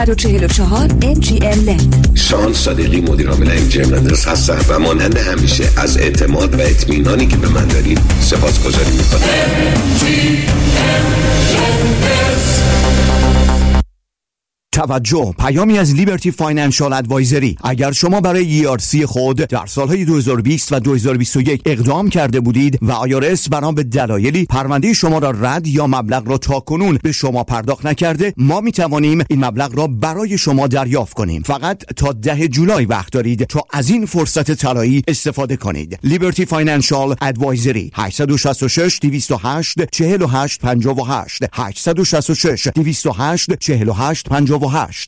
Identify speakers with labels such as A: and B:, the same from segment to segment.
A: 44 MGM Land.
B: شان صادقی مدیر عامل MGM Land هستم و مانند همیشه از اعتماد و اطمینانی که به من دارید سپاسگزاری می‌کنم.
C: توجه، پیامی از لیبرتی فاینانشال ادوایزری. اگر شما برای ERC خود در سالهای 2020 و 2021 اقدام کرده بودید و IRS بنا به دلایلی پرونده شما را رد یا مبلغ را تاکنون به شما پرداخت نکرده، ما می توانیم این مبلغ را برای شما دریافت کنیم. فقط تا 10 جولای وقت دارید تا از این فرصت طلایی استفاده کنید. لیبرتی فاینانشال ادوایزری 866 208 48 58 866 208 48 58.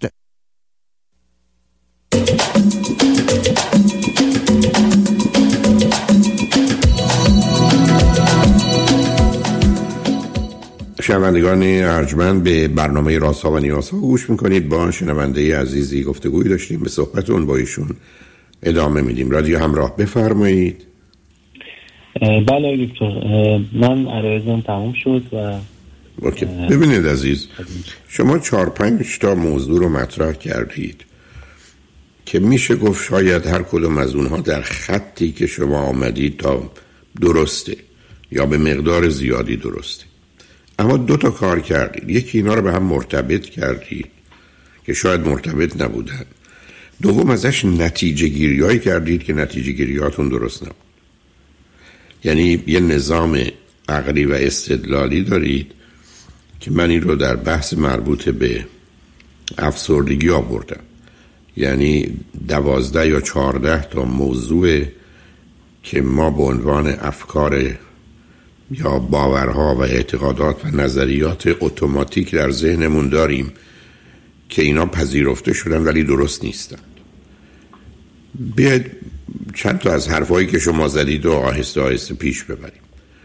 D: شنوندگان ارجمند، به برنامه رازها و نیازها گوش میکنید. با شنونده عزیزی گفتگوی داشتیم، به صحبتون با ایشون ادامه میدیم. رادیو همراه، بفرمایید.
E: بله دکتر، من عرایزم تموم شد و
D: ببینید عزیز، شما 4-5 تا موضوع رو مطرح کردید که میشه گفت شاید هر کدوم از اونها در خطی که شما آمدید تا درسته یا به مقدار زیادی درسته، اما 2 تا کار کردید. یکی اینا رو به هم مرتبط کردید که شاید مرتبط نبودن. دوم ازش نتیجه گیریایی کردید که نتیجه گیریاتون درست نبود. یعنی یه نظام عقلی و استدلالی دارید که من این رو در بحث مربوط به افسردگی آوردم. یعنی 12 یا 14 تا موضوع که ما به عنوان افکار یا باورها و اعتقادات و نظریات اتوماتیک در ذهنمون داریم که اینا پذیرفته شدن ولی درست نیستن. بیاید چند تا از حرفایی که شما زدید و آهسته آهسته پیش ببریم.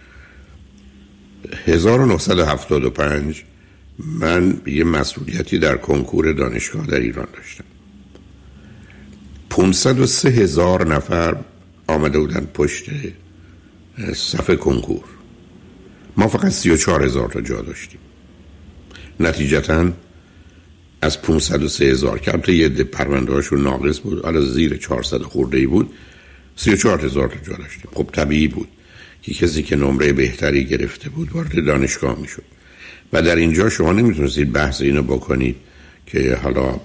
D: 1975 من یه مسئولیتی در کنکور دانشگاه در ایران داشتم. 503,000 نفر آمده بودن پشت صف کنکور. ما فقط 34,000 تا جا داشتیم. نتیجتاً از 503,000 که البته یه پرونده هاشون ناقص بود، حالا زیر 400 خورده‌ای بود، 34,000 تا جا داشتیم. خب طبیعی بود که کسی که نمره بهتری گرفته بود وارد دانشگاه میشد. و در اینجا شما نمیتونستید بحث اینو بکنید که حالا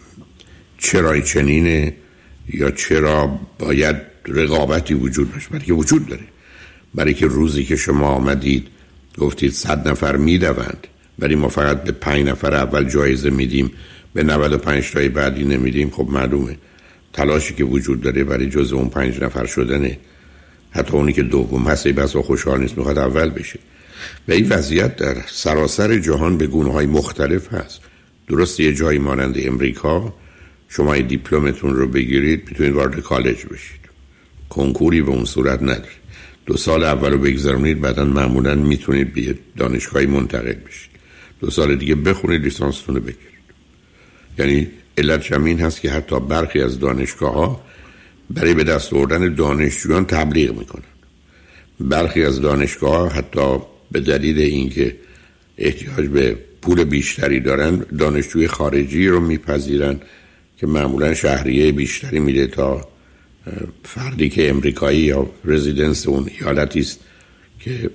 D: چرا چنینه یا چرا باید رقابتی وجود داشت، برای که وجود داره. برای که روزی که شما آمدید گفتید 100 نفر میدوند ولی ما فقط به 5 نفر اول جایزه میدیم، به 95 تای بعدی نمیدیم، خب معلومه تلاشی که وجود داره برای جزء اون 5 نفر شدنه. حتی اونی که دوم هست بس خوشحال نیست، میخواد اول بشه. و این وضعیت در سراسر جهان به گونه‌های مختلف هست. درست یه جایی مانند امریکا شما دیپلمتون رو بگیرید میتونید وارد کالج بشید، کنکوری به اون صورت ندارید. 2 سال اول رو بگذرونید، بعداً معمولاً میتونید به دانشگاهی منتقل بشید، 2 سال دیگه بخونید لیسانستون رو بگیرید. یعنی علت همین هست که حتی برخی از دانشگاه‌ها برای به دست آوردن دانشجویان تبلیغ میکنن. برخی از دانشگاه‌ها حتی به دلیل اینکه احتیاج به پول بیشتری دارن دانشجوی خارجی رو میپذیرن که معمولا شهریه بیشتری میده تا فردی که امریکایی یا رزیدنس اون ایالتی است که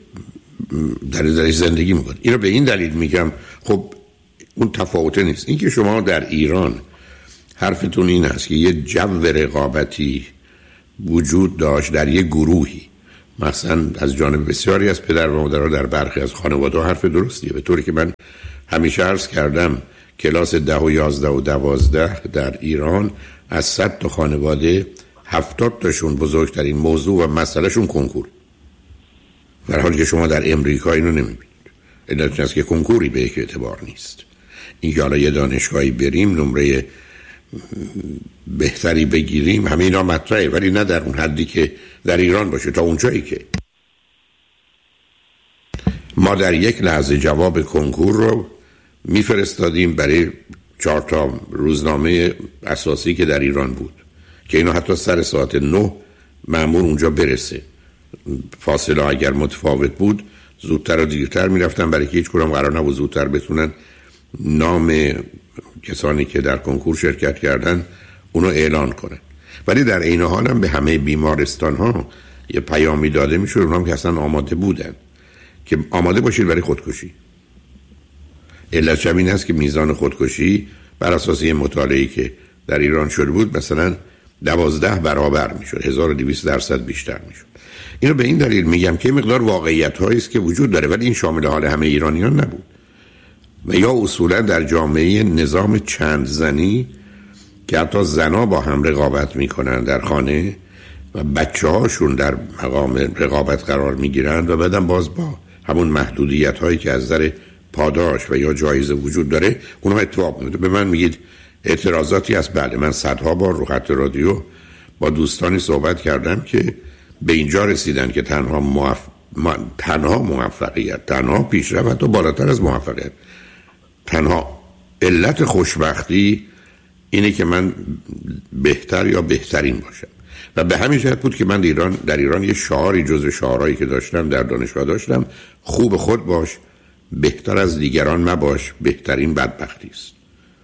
D: در زندگی میکنه. این رو به این دلیل میگم خب اون تفاوت نیست. این که شما در ایران حرفتون این است که یه جو رقابتی وجود داشت در یه گروهی، مثلا از جانب بسیاری از پدر و مادرها در برخی از خانواده حرف درستیه. به طوری که من همیشه عرض کردم کلاس 10 و 11 و 12 در ایران از 100 تا خانواده 70 تاشون بزرگترین موضوع و مسئلهشون کنکور، در حالی که شما در امریکا اینو نمیبینید. علت است که کنکوری به یک اعتبار نیست. این که حالا یه دانشگاهی بریم نمره بهتری بگیریم همه اینا مطرحه، ولی نه در اون حدی که در ایران باشه. تا اونجایی که ما در یک لحظه جواب کنکور رو میفرستادیم برای 4 تا روزنامه اساسی که در ایران بود که اینا حتی سر ساعت 9 مأمور اونجا برسه. فاصله اگر متفاوت بود زودتر و دیرتر میرفتن، برای که هیچ کدام قرار نبود زودتر بتونن نام کسانی که در کنکور شرکت کردن اونو اعلان کنن. ولی در این حال هم به همه بیمارستان ها یه پیامی داده میشه اونام که اصلا آماده بودن که آماده باشید برای خودکشی. علت این است که میزان خودکشی بر اساس یه مطالعه‌ای که در ایران شده بود مثلا 12 برابر میشد، 1200% بیشتر میشد. اینو به این دلیل میگم که مقدار واقعیت‌هایی است که وجود داره، ولی این شامل حال همه ایرانیان نبود. و یا اصولا در جامعه نظام چند زنی که حتی زنا با هم رقابت میکنن در خانه و بچه‌هاشون در مقام رقابت قرار میگیرن و بعدم باز با همون محدودیت‌هایی که از نظر پاداش و یا جایزه وجود داره اونها اتفاق میفته. به من میگید اعتراضاتی هست؟ بله، من صدها بار رو خط رادیو با دوستانی صحبت کردم که به اینجا رسیدن که تنها موفقیت، تنها پیشرفت و بالاتر از موفقیت، تنها علت خوشبختی اینه که من بهتر یا بهترین باشم. و به همین جهت بود که من در ایران یه شعاری جز شعارهایی که داشتم در دانشگاه داشتم: خوب خود باش، بهتر از دیگران مباش، بهترین بدبختی است.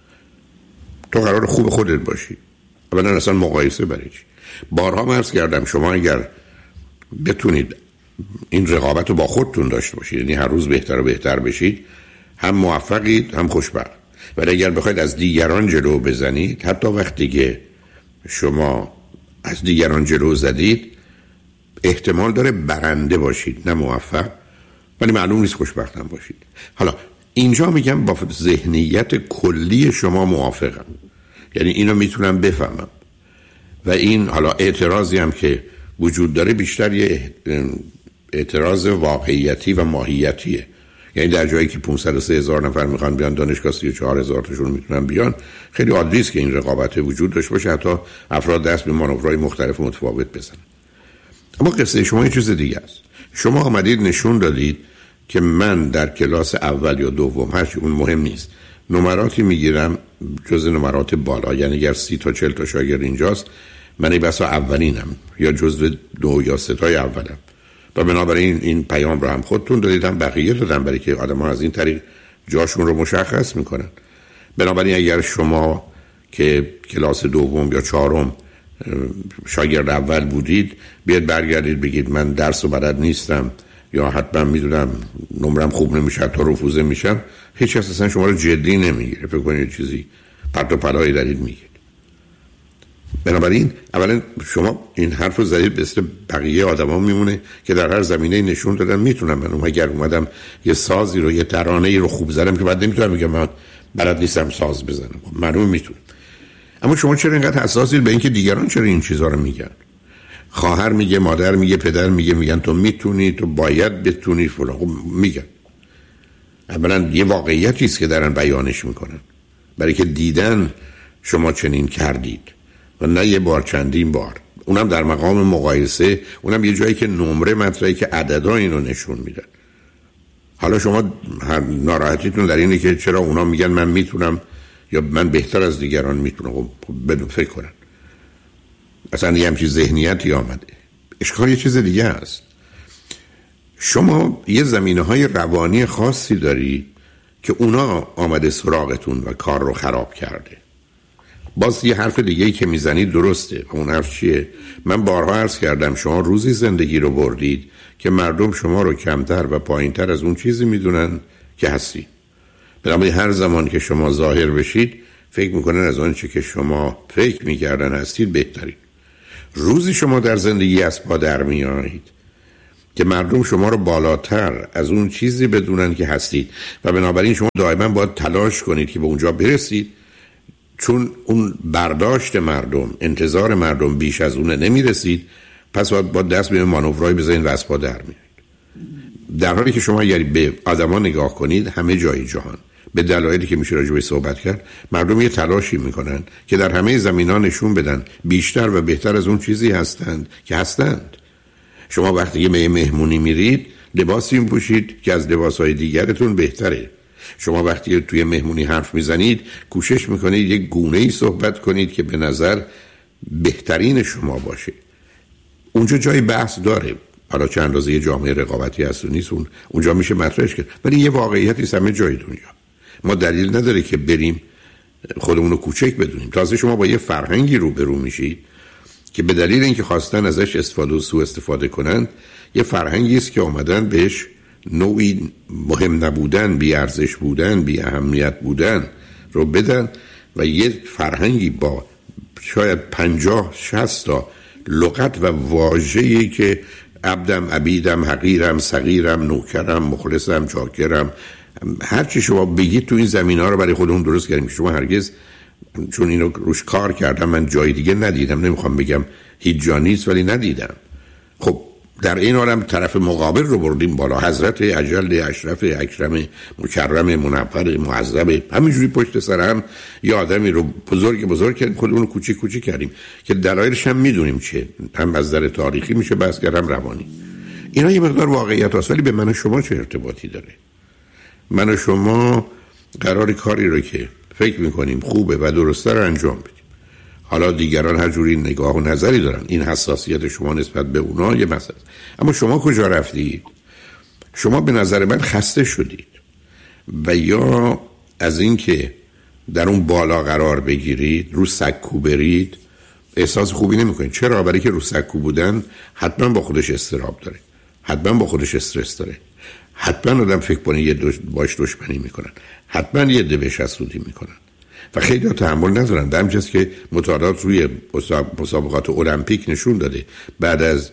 D: تو قرار خوب خودت باشی، اولا اصلا مقایسه برای چی؟ بارها عرض کردم شما اگر بتونید این رقابت رو با خودتون داشته باشید، یعنی هر روز بهتر و بهتر بشید، هم موفقید هم خوشبخت. ولی اگر بخواید از دیگران جلو بزنید، حتی وقتی که شما از دیگران جلو زدید احتمال داره برنده باشید نه موفق، ولی معلوم نیست خوشبخت هم باشید. حالا اینجا میگم با ذهنیت کلی شما موافقم، یعنی اینو میتونم بفهمم. و این حالا اعتراضی هم که وجود داره بیشتر یه اعتراض واقعیتی و ماهیتیه. یعنی در جایی که 503,000 نفر میخوان بیان دانشگاه 34,000 تاشون میتونن بیان، خیلی عادی است که این رقابت وجود داشته باشه، حتی افراد دست به مانورهای مختلف متفاوت بزنن. اما قصه شما یه چیز دیگه است. شما آمدید نشون دادید که من در کلاس اول یا دوم، هرچی اون مهم نیست، نمراتی میگیرم جز نمرات بالا، یعنی اگر 30 تا 40 تا شاگرد اینجاست من ای بسا اولینم یا جزو 2 یا 3 تای اولم. و بنابراین این پیام رو هم خودتون دادیدم، بقیه دادم، برای که آدم ها از این طریق جاشون رو مشخص میکنن. بنابراین اگر شما که کلاس دوم یا چهارم شاگرد اول بودید، بیاد برگردید بگید من درس رو بلد نیستم یا حتما میدونم نمرم خوب نمیشه حتی رفوزه میشم، هیچ کس اصلا شما رو جدی نمیگیره. فکر کنید چیزی پرت و پلایی دارید میگید. بنابراین اولا شما این حرف رو زدید مثل بقیه آدما میمونه که در هر زمینه نشون دادن میتونم. من اگر اومدم یه سازی رو، یه ترانه‌ای رو خوب زدم که بعد نمیتونم بگم من بلد نیستم ساز بزنم. معلومه میتونم. اما شما چرا اینقدر حساسید به اینکه دیگران چرا این چیزا رو میگن؟ خواهر میگه، مادر میگه، پدر میگه، میگن تو میتونی، تو باید بتونی فلان. خب میگن. اولا یه واقعیتی است که دارن بیانش میکنن، برای که دیدن شما چنین کردید و نه یه بار، چندین بار، اونم در مقام مقایسه، اونم یه جایی که نمره مطرحی که عددا اینو نشون میدن. حالا شما ناراحتیتون در اینه که چرا اونا میگن من میتونم یا من بهتر از دیگران میتونم. خب بدون فکر کنن اصلا یه همچین ذهنیتی آمده. اشکال یه چیز دیگه است. شما یه زمینه‌های روانی خاصی داری که اونا آمده سراغتون و کار رو خراب کرده. باز یه حرف دیگه‌ای که میزنید درسته. اون حرف چیه؟ من بارها عرض کردم شما روزی زندگی رو بردید که مردم شما رو کمتر و پایینتر از اون چیزی میدونن که هستی. بنابراین هر زمان که شما ظاهر بشید فکر میکنن از اون چی که شما فکر میکردن هستید بهترین. روزی شما در زندگی از پا در میایید که مردم شما رو بالاتر از اون چیزی بدونن که هستید و بنابراین شما دائما باید تلاش کنید که به اونجا برسید، چون اون برداشت مردم، انتظار مردم بیش از اونه نمیرسید، پس با دست به مانورای بزنید و از پا در میایید. در حالی که شما اگر به آدما نگاه کنید همه جای جهان به دلایلی که میشه راجع بهش صحبت کرد، مردم یه تلاشی میکنن که در همه زمینا نشون بدن بیشتر و بهتر از اون چیزی هستند که هستند. شما وقتی یه مهمونی میرید لباسی میپوشید که از لباسهای دیگرتون بهتره. شما وقتی توی مهمونی حرف میزنید کوشش میکنید یک گونه‌ای صحبت کنید که به نظر بهترین شما باشه. اونجا جای بحث داره، حالا چند اندازه یه جامعه رقابتی هست و نیست، اونجا میشه مطرحش کرد، ولی یه واقعیتی است همه جای دنیا. ما دلیل نداره که بریم خودمون رو کوچک بدونیم. تازه شما با یه فرهنگی روبرو میشید که به دلیل اینکه خواستن ازش استفاده و سوء استفاده کنند، یه فرهنگی است که اومدن بهش نوعی مهم نبودن، بی ارزش بودن، بی اهمیت بودن رو بدن و یه فرهنگی با شاید 50-60 تا لغت و واژه‌ای که عبدم، عبیدم، حقیرم، صغیرم، نوکرم، مخلصم، چاکرم، هر چی شما بگید تو این زمینه‌ها رو برای خودمون درست کردیم. شما هرگز، چون اینو روش کار کردم، من جای دیگه ندیدم، نمیخوام بگم هیچ جا نیست ولی ندیدم. خب در این حالم طرف مقابل رو بردیم بالا، حضرت اجل اشرف اکرم مکرم منور معظم، همینجوری پشت سر هم یه آدمی رو بزرگ کردیم، خودمون رو کوچیک کردیم که دلایلش هم میدونیم چه، هم از نظر تاریخی میشه بحث کردم، روانی. اینا یه مقدار واقعیت هست، ولی به من و شما چه ارتباطی داره؟ من و شما قرار کاری رو که فکر میکنیم خوبه و درسته رو انجام بدیم. حالا دیگران هر جوری نگاه و نظری دارن، این حساسیت شما نسبت به اونا یه مسئله. اما شما کجا رفتید؟ شما به نظر من خسته شدید و یا از این که در اون بالا قرار بگیرید، رو سکو برید، احساس خوبی نمیکنید. چرا؟ برای که رو سکو بودن حتما با خودش اضطراب داره، حتما با خودش استرس داره، حتما آدم فکر کنه یه باش دشمنی میکنن، حتما یه دبش حسودی میکنن و خیلی ها تحمل ندارن. در همچنین که مطالعات روی مسابقات المپیک نشون داده، بعد از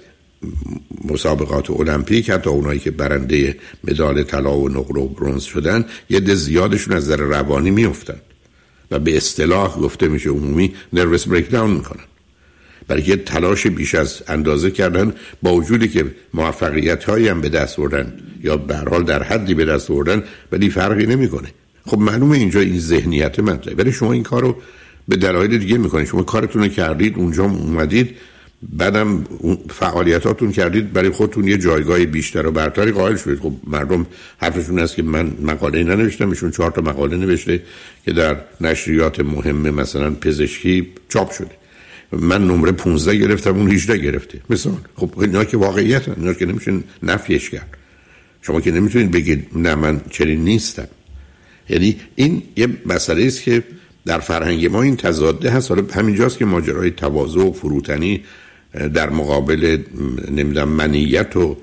D: مسابقات المپیک حتی اونایی که برنده مدال طلا و نقره و برنز شدن، یه ده زیادشون از نظر روانی میافتن و به اصطلاح گفته میشه عمومی نروس بریک داون میکنن، برای که تلاش بیش از اندازه کردن، با وجودی که موفقیت هایی هم به دست آوردن یا به هر حال در حدی به دست آوردن، ولی فرقی نمیکنه. خب معلومه اینجا این ذهنیت منطقه، ولی شما این کارو به دلایل دیگه میکنید. شما کارتون رو کردید، اونجا اومدید، بعدم فعالیتاتون کردید، برای خودتون یه جایگاه بیشتر و برتری قائل شدید. خب مردم حرفشون هست که من مقاله ننوشتم، ایشون 4 تا مقاله نوشته که در نشریات مهمه مثلا پزشکی چاپ شده، من نمره 15 گرفتم، اون 18 گرفته مثلا. خب اینا که واقعیت، اینا که نمیشه نفیش کرد. شما که نمیتونید بگید نه من چنین نیستم. یعنی این یه مسئله است که در فرهنگ ما این تضاده هست. حالا همینجاست که ماجرای تواضع و فروتنی در مقابل نمیدونم منیت و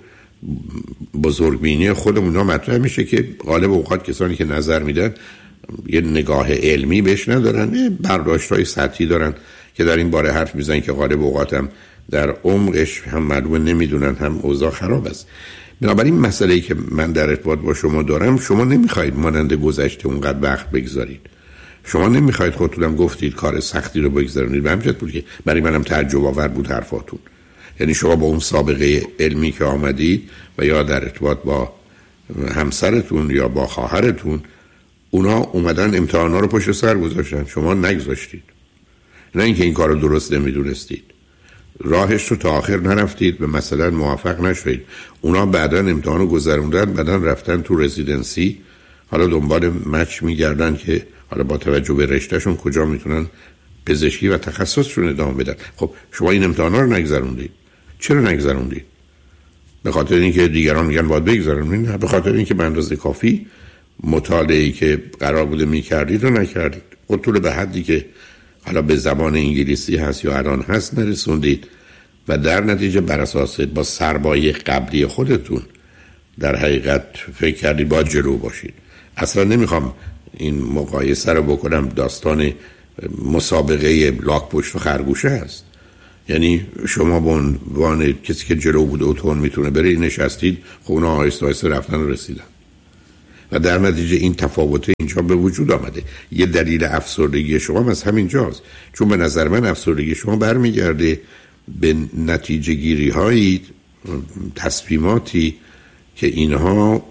D: بزرگبینی خودمون مطرح میشه که غالب اوقات کسانی که نظر میدن یه نگاه علمی بهش ندارن، برداشت‌های سطحی دارن که در این باره حرف میزنن که غالب اوقات هم در عمقش هم معلومه نمیدونن، هم اوضاع خراب است. بنابراین مسئله‌ای که من در ارتباط با شما دارم، شما نمیخواید مانند گذشته اونقدر وقت بگذارید، شما نمیخواید، خودتونم گفتید کار سختی رو بگذارونید. به همین بود که برای منم تعجب آور بود حرفاتون. یعنی شما با اون سابقه علمی که آمدید و یا در ارتباط با همسرتون یا با خواهرتون، اونا اومدن امتحانا رو پشت سر گذاشتن، شما نگذاشتید. نه اینکه این کار رو درست نمیدونستید، راهش رو تا آخر نرفتید، به مثلا موفق نشدید. اونا بعداً امتحان رو گذروندن، بعداً رفتن تو رزیدنسی، حالا دنبال مچ میگردن که حالا با توجه به رشتهشون کجا میتونن پزشکی و تخصصشون ادامه بدن. خب شما این امتحانا رو نگذروندید. چرا نگذروندید؟ به خاطر اینکه دیگران میگن باید بگذرونید؟ نه، به خاطر اینکه به اندازه کافی مطالعه‌ای که قرار بوده میکردید رو نکردید. خودتون به حدی که حالا به زبان انگلیسی هست یا الان هست نرسوندید و در نتیجه بر اساس با سربایه قبلی خودتون در حقیقت فکر کردید باید جلو باشید. اصلا نمیخوام این مقایسه رو بکنم، داستان مسابقه لاک پشت و خرگوشه هست. یعنی شما به عنوان کسی که جلو بوده و تون میتونه بره نشستید، خب اونا آهسته آهسته رفتن و رسیدن و در نتیجه این تفاوت اینجا به وجود آمده. یه دلیل افسردگی شما از همین جاست، چون به نظر من افسردگی شما برمیگرده به نتیجه گیری هایی، تصمیماتی که اینها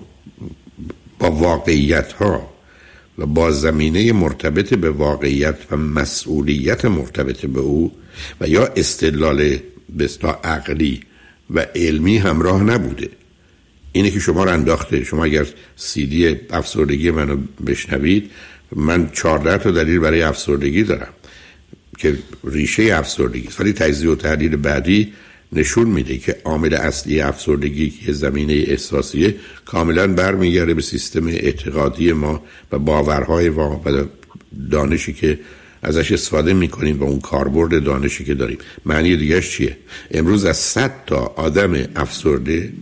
D: با واقعیت ها و با زمینه مرتبط به واقعیت و مسئولیت مرتبط به او و یا استدلال بستا عقلی و علمی همراه نبوده. اینه که شما رو انداخته. شما اگر CD افسردگی منو بشنوید، من 14 تا دلیل برای افسردگی دارم که ریشه افسردگی است، ولی تجزیه و تحلیل بعدی نشون میده که عامل اصلی افسردگی که زمینه احساسیه کاملا برمیگرده به سیستم اعتقادی ما و باورهای ما و دانشی که ازش استفاده میکنیم و اون کاربرد دانشی که داریم. معنی دیگهش چیه؟ امروز از 100 تا آدم افسرده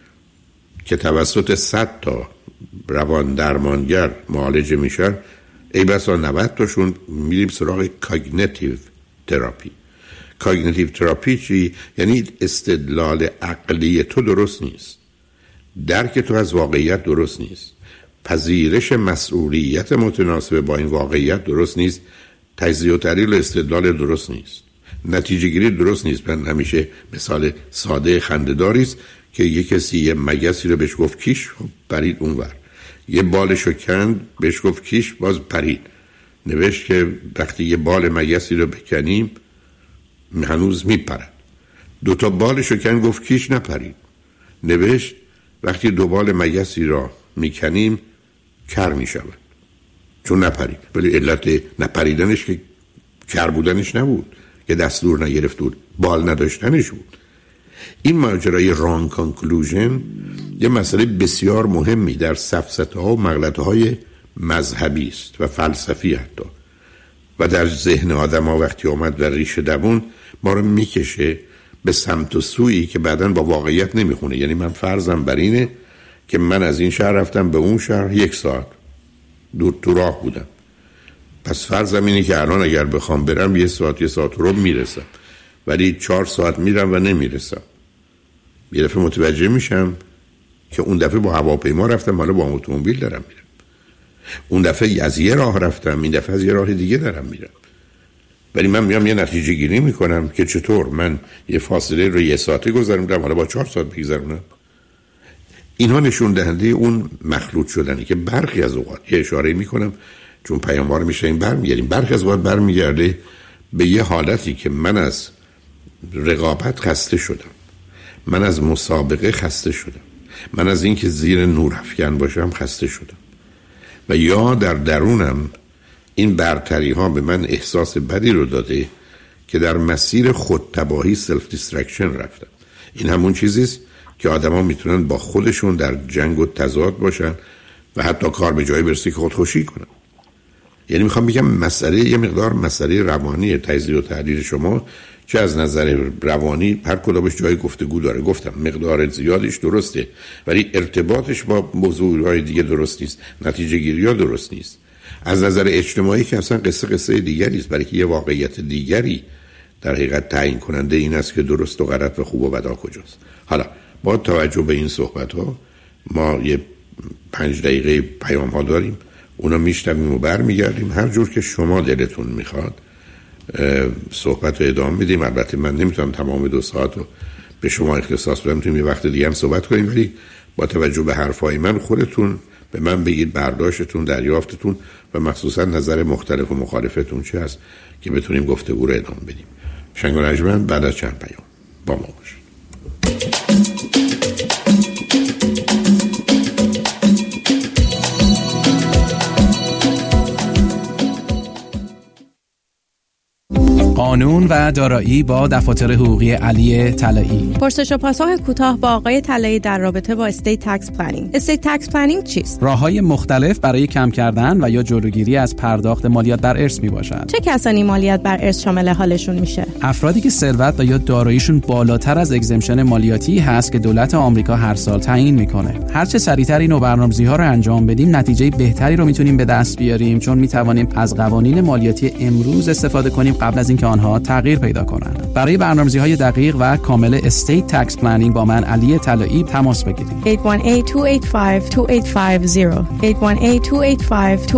D: که توسط 100 تا روان درمانگر معالجه میشن، ای بسا 90 تاشون میریم سراغ کاگنیتیو تراپی. کاگنیتیو تراپی چی؟ یعنی استدلال عقلی تو درست نیست، درک تو از واقعیت درست نیست، پذیرش مسئولیت متناسب با این واقعیت درست نیست، تجزیه و تحلیل و استدلال درست نیست، نتیجه گیری درست نیست. من همیشه مثال ساده خنده‌داری است که یه کسی یه مگسی رو بهش گفت کیش، پرید اونور، یه بالشو کند بهش گفت کیش، باز پرید. نوشت که وقتی یه بال مگسی رو بکنیم هنوز میپرد. 2 تا بالشو کند گفت کیش، نپرید. نوشت وقتی 2 بال مگسی را میکنیم کر میشود، چون نپرید. ولی علت نپریدنش که کر بودنش نبود، که دستور نگرفت بود، بال نداشتنش بود. این ماجرای رانگ کانکلوژن یه مسئله بسیار مهمی در سفسطه ها و مغلطه های مذهبی است و فلسفی حتی، و در ذهن آدم ها وقتی آمد و ریشه دوون ما رو میکشه به سمت و سویی که بعداً با واقعیت نمیخونه. یعنی من فرضم بر اینه که من از این شهر رفتم به اون شهر 1 ساعت دور تو راه بودم، پس فرضم اینه که الان اگر بخوام برم 1 ساعت رو میرسم، ولی 4 ساعت میرم و نمیرسم. یه دفعه متوجه میشم که اون دفعه با هواپیما رفتم، حالا با اتومبیل دارم میرم. اون دفعه از یه راه رفتم، این دفعه از یه راه دیگه دارم میرم. ولی من میام یه نتیجه گیری میکنم که چطور من یه فاصله رو 1 ساعته گذروندم، حالا با 4 ساعت بگذرونم. اینها نشون دهنده اون مخلوط شدنی که برخی از اوقات یه اشاره میکنم چون پیاموار میشه این برمیگردیم، برخی از اوقات برمیگرده به یه حالتی که من از رقابت خسته شدم، من از مسابقه خسته شدم، من از اینکه زیر نور افکن باشم خسته شدم، و یا در درونم این برتری ها به من احساس بدی رو داده که در مسیر خودتباهی سلف دیسترکشن رفتم. این همون چیزیست که آدم ها میتونن با خودشون در جنگ و تضاد باشن و حتی کار به جایی برسی که خودخوشی کنن. یعنی میخوام بگم مسئله یه مقدار مسئله روانی تجزیه و تحلیل شما چه از نظر روانی هر کدامش جای گفتگو داره. گفتم مقدار زیادش درسته ولی ارتباطش با موضوعهای دیگه درست نیست، نتیجه گیری ها درست نیست. از نظر اجتماعی که اصلا قصه دیگری است، برای که یه واقعیت دیگری در حقیقت تعیین کننده این است که درست و غلط و خوب و بد کجاست. حالا با توجه به این صحبت ها ما یه 5 دقیقه پیام ها داریم، اونا میشنویم و برمیگردیم. هر جور که شما دلتون میخواد صحبت رو ادامه میدیم. البته من نمیتونم تمام 2 ساعت رو به شما اختصاص بدم، میتونیم یه وقت دیگه هم صحبت کنیم، ولی با توجه به حرفای من خودتون به من بگید برداشتتون، دریافتتون و مخصوصا نظر مختلف و مخالفتون چه هست که بتونیم گفتگو رو ادامه بدیم. شنگ و نجمن بعد از چند پیام با ما باشید.
F: قانون و دارایی با دفاتر حقوقی علی طلایی.
G: پرسش و پاسخ کوتاه با آقای طلایی در رابطه با استیت تکس پلنینگ. استیت تکس پلنینگ چیست؟
F: راه‌های مختلف برای کم کردن و یا جلوگیری از پرداخت مالیات بر ارث میباشد.
G: چه کسانی مالیات بر ارث شامل حالشون میشه؟
F: افرادی که ثروت و یا داراییشون بالاتر از اگزمشن مالیاتی هست که دولت آمریکا هر سال تعیین میکنه. هر چه سریعتر این برنامه‌ریزی‌ها رو انجام بدیم نتیجه بهتری رو میتونیم به دست بیاریم، چون میتوانیم از قوانین مالیاتی امروز استفاده کنیم قبل از اینکه آنها تغییر پیدا کنند. برای برنامه‌ریزی‌های دقیق و کامل استیت تکس پلنینگ با من علی طلایی تماس بگیرید.
G: 818-285-2850 818-285